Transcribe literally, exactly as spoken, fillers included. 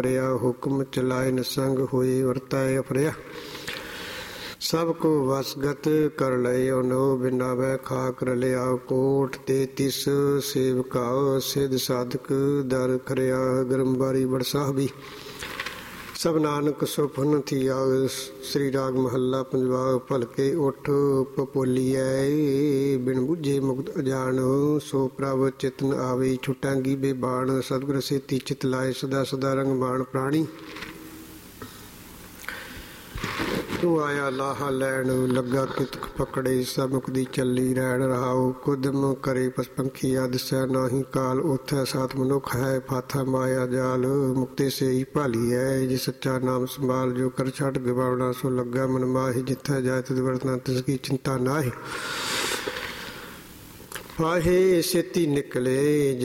ਰਿਆ ਹੁਕਮ ਚਲਾਏ ਨਸੰਗ ਹੋਏ ਵਰਤਾਏ ਅਫਰਿਆ। ਸਭ ਕੋ ਵਸਗਤ ਕਰ ਲਇਓ ਨੋ ਬਿਨਾਵੈ ਖਾਕ ਰਲਿਆ। ਕੋਟ ਤੇ ਤਿਸ ਸੇਵਕਾਓ ਸਿਧ ਸਾਧਕ ਦਰ ਖਰਿਆ। ਗਰਮਬਾਰੀ ਬੜ ਸਾਹਿਬੀ ਸਭ ਨਾਨਕ ਸੁਫਨ ਥੀਆ। ਸ੍ਰੀ ਰਾਗ ਮਹੱਲਾ ਪੰਜਵਾ। ਭਲਕੇ ਉੱਠ ਪਪੋਲੀਐ ਬਿਨ ਬੁੱਝੇ ਮੁਕਤ ਅਜਾਨ। ਸੋ ਪ੍ਰਭ ਚਿਤਨ ਆਵੇ ਛੁਟਾਂਗੀ ਬੇਬਾਨ। ਸਤਿਗੁਰ ਸੇਤੀ ਚਿਤ ਲਾਏ ਸਦਾ ਸਦਾ ਰੰਗ ਬਾਣ ਪ੍ਰਾਣੀ। ਤੂੰ ਆਇਆ ਲਾਹਾ ਲੈਣ ਲੱਗਾ ਕਿਤਕ ਪਕੜੇ। ਸਭ ਦੀ ਚੱਲੀ ਰਹਿਣ ਰਹਾਉ। ਕੁਦਮ ਕਰੇ ਪਸਪੰਖੀ ਆਦਿਸੈ ਨਾਹੀ ਕਾਲ। ਉਥੈ ਸਾਤ ਮਨੁੱਖ ਹੈ ਫਾਥਾ ਮਾਇਆ ਜਾਲ। ਮੁਕਤੇ ਸੇ ਹੀ ਭਾਲੀ ਹੈ ਜੇ ਸੱਚਾ ਨਾਮ ਸੰਭਾਲ। ਜੋ ਕਰ ਛੱਡ ਗਵਾਉਣਾ ਸੋ ਲੱਗਾ ਮਨ ਮਾਹੀ। ਜਿੱਥੈ ਜਾਇ ਤਿਤ ਵਰਤਨਾ ਤਿਸ ਕੀ ਚਿੰਤਾ ਨਾਹੀ। ਪਾਹੇ ਛੇਤੀ ਨਿਕਲੇ